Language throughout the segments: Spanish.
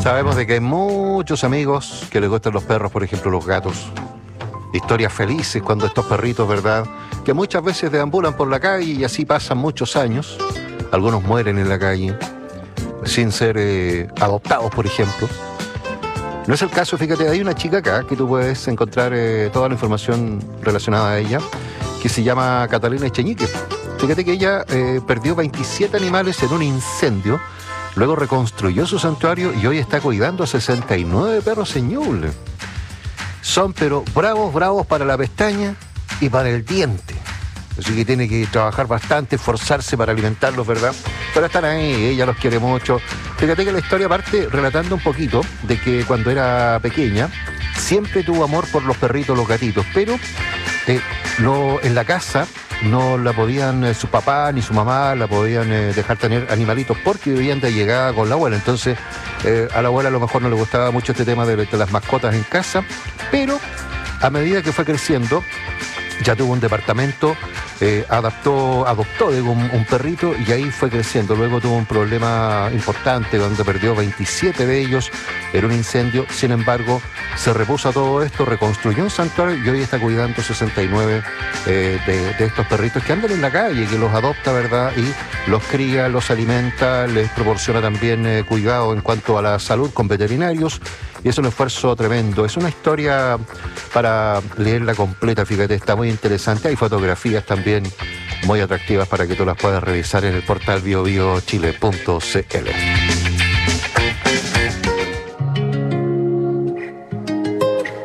Sabemos de que hay muchos amigos que les gustan los perros, por ejemplo los gatos. Historias felices cuando estos perritos, ¿verdad?, que muchas veces deambulan por la calle y así pasan muchos años. Algunos mueren en la calle sin ser adoptados, por ejemplo. No es el caso, fíjate, hay una chica acá que tú puedes encontrar toda la información relacionada a ella, que se llama Catalina Echeñique. Fíjate que ella perdió 27 animales en un incendio, luego reconstruyó su santuario y hoy está cuidando a 69 perros en Ñuble. Son pero bravos para la pestaña y para el diente. Así que tiene que trabajar bastante, esforzarse para alimentarlos, ¿verdad? Pero están ahí, ella los quiere mucho. Fíjate que la historia parte relatando un poquito de que cuando era pequeña siempre tuvo amor por los perritos, los gatitos, pero en la casa no la podían, su papá ni su mamá la podían dejar tener animalitos porque vivían de llegada con la abuela. Entonces a la abuela a lo mejor no le gustaba mucho este tema de las mascotas en casa, pero a medida que fue creciendo ya tuvo un departamento, adoptó un perrito y ahí fue creciendo. Luego tuvo un problema importante donde perdió 27 de ellos en un incendio. Sin embargo, se repuso a todo esto, reconstruyó un santuario y hoy está cuidando 69 de estos perritos que andan en la calle, que los adopta, ¿verdad? Y los cría, los alimenta, les proporciona también cuidado en cuanto a la salud con veterinarios. Y es un esfuerzo tremendo. Es una historia para leerla completa, fíjate, está muy interesante. Hay fotografías también muy atractivas para que tú las puedas revisar en el portal biobiochile.cl.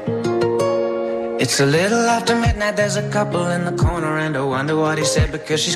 It's a little after midnight, there's a couple in the corner and I wonder what he said because she's